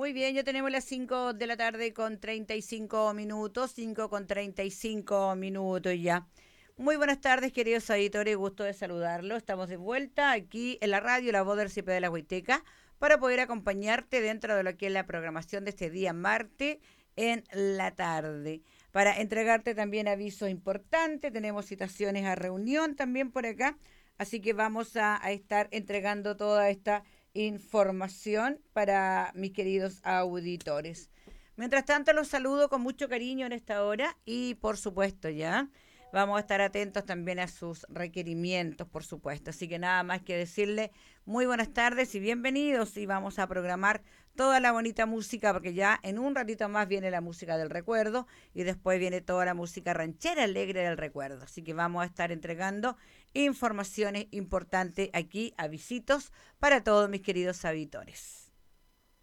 Muy bien, ya tenemos las 5 de la tarde con 35 minutos, 5 con 35 minutos ya. Muy buenas tardes, queridos auditores, gusto de saludarlos. Estamos de vuelta aquí en la radio La Voz del CP de la Huayteca para poder acompañarte dentro de lo que es la programación de este día martes en la tarde. Para entregarte también avisos importantes, tenemos citaciones a reunión también por acá, así que vamos a estar entregando toda esta información para mis queridos auditores. Mientras tanto, los saludo con mucho cariño en esta hora y por supuesto ya vamos a estar atentos también a sus requerimientos, por supuesto. Así que nada más que decirle muy buenas tardes y bienvenidos y vamos a programar toda la bonita música porque ya en un ratito más viene la música del recuerdo y después viene toda la música ranchera alegre del recuerdo. Así que vamos a estar entregando informaciones importantes aquí, avisitos para todos mis queridos auditores.